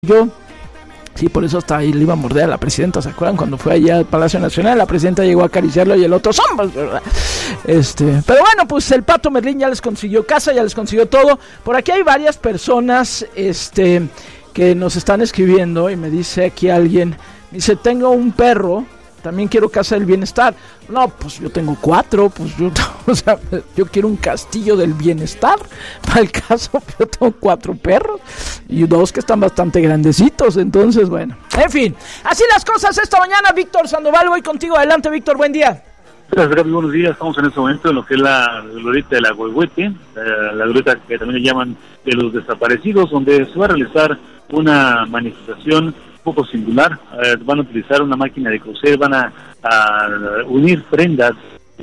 yo. Sí, por eso hasta ahí le iba a morder a la presidenta, ¿se acuerdan? Cuando fue allá al Palacio Nacional, la presidenta llegó a acariciarlo y el otro somos, ¿verdad? Pero bueno, pues el Pato Merlín ya les consiguió casa, ya les consiguió todo. Por aquí hay varias personas, que nos están escribiendo y me dice aquí alguien, dice, tengo un perro, también quiero casa del bienestar. No, pues yo tengo 4, pues yo quiero un castillo del bienestar. Para el caso, yo tengo 4 perros y 2 que están bastante grandecitos, entonces bueno, en fin, así las cosas esta mañana. Víctor Sandoval, voy contigo, adelante Víctor, buen día. Gracias, Gaby, buenos días. Estamos en este momento en lo que es la glorieta de la Huehuete, la glorieta que también le llaman de los desaparecidos, donde se va a realizar una manifestación un poco singular. Van a utilizar una máquina de coser, van a unir prendas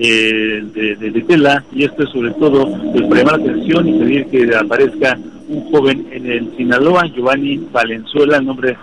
de tela, y esto es sobre todo pues, para llamar la atención y pedir que aparezca un joven en el Sinaloa, Giovanni Valenzuela, el nombre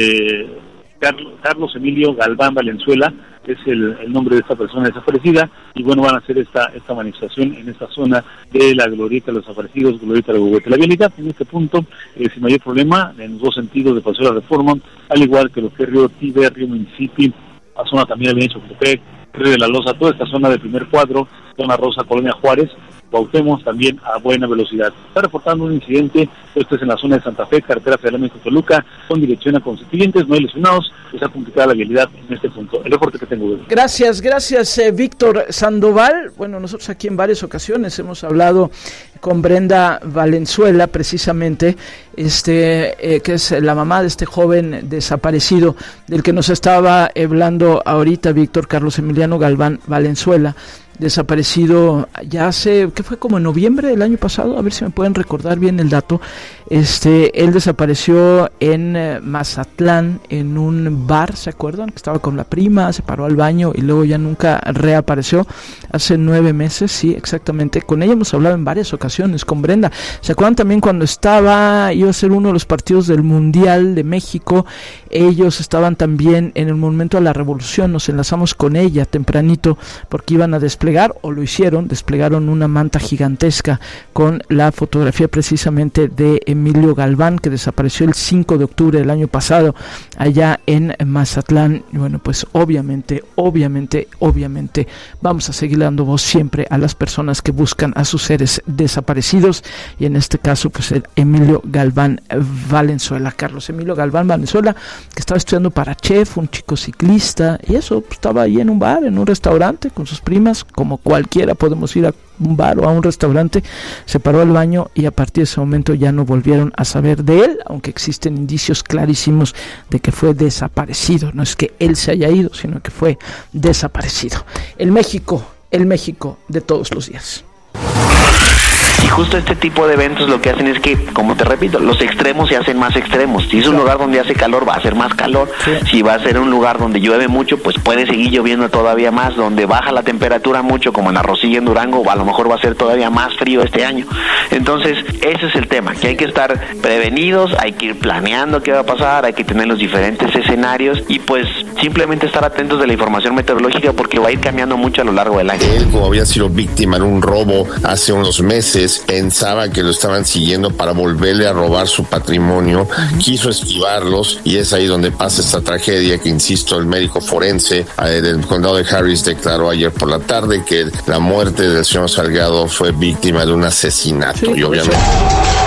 Carlos Emilio Galván Valenzuela es el nombre de esta persona desaparecida, y bueno, van a hacer esta manifestación en esta zona de la glorieta de los desaparecidos, glorieta de la Huehuete. La vialidad en este punto, sin mayor problema, en los 2 sentidos de Paseo de la Reforma, al igual que lo que es Río Tíber, Río Mississippi, la zona también de Chocotepec, Río de la Loza, toda esta zona del primer cuadro, zona Rosa, Colonia Juárez, Cuauhtémoc, también a buena velocidad. Está reportando un incidente, esto es en la zona de Santa Fe, carretera federal México-Toluca, con dirección a Constituyentes, no hay lesionados, está complicada la vialidad en este punto. El reporte que tengo. Gracias, Víctor Sandoval. Bueno, nosotros aquí en varias ocasiones hemos hablado con Brenda Valenzuela, precisamente, que es la mamá de este joven desaparecido, del que nos estaba hablando ahorita Víctor, Carlos Emiliano Galván Valenzuela, desaparecido ya hace, que fue como en noviembre del año pasado, a ver si me pueden recordar bien el dato. Él desapareció en Mazatlán, en un bar, ¿se acuerdan? Que estaba con la prima, se paró al baño y luego ya nunca reapareció, hace 9 meses, sí, exactamente. Con ella hemos hablado en varias ocasiones, con Brenda. ¿Se acuerdan también cuando iba a ser uno de los partidos del Mundial de México? Ellos estaban también en el Monumento a la Revolución, nos enlazamos con ella tempranito, porque iban a desplegaron una manta gigantesca con la fotografía precisamente de Emilio Galván, que desapareció el 5 de octubre del año pasado allá en Mazatlán. Y bueno, pues obviamente vamos a seguir dando voz siempre a las personas que buscan a sus seres desaparecidos, y en este caso pues el Emilio Galván Valenzuela, Carlos Emilio Galván Valenzuela, que estaba estudiando para chef, un chico ciclista, y eso, pues, estaba ahí en un bar, en un restaurante con sus primas, como cualquiera podemos ir a un bar o a un restaurante. Se paró al baño y a partir de ese momento ya no volvieron a saber de él, aunque existen indicios clarísimos de que fue desaparecido. No es que él se haya ido, sino que fue desaparecido. El México de todos los días. Y justo este tipo de eventos lo que hacen es que, como te repito, los extremos se hacen más extremos. Si es un lugar donde hace calor, va a hacer más calor. Sí. Si va a ser un lugar donde llueve mucho, pues puede seguir lloviendo todavía más. Donde baja la temperatura mucho, como en Arrocilla, en Durango, a lo mejor va a ser todavía más frío este año. Entonces, ese es el tema, que hay que estar prevenidos, hay que ir planeando qué va a pasar, hay que tener los diferentes escenarios y pues simplemente estar atentos de la información meteorológica, porque va a ir cambiando mucho a lo largo del año. Él, como había sido víctima de un robo hace unos meses, pensaba que lo estaban siguiendo para volverle a robar su patrimonio, quiso esquivarlos, y es ahí donde pasa esta tragedia que, insisto, el médico forense del condado de Harris declaró ayer por la tarde que la muerte del señor Salgado fue víctima de un asesinato. Sí, y obviamente...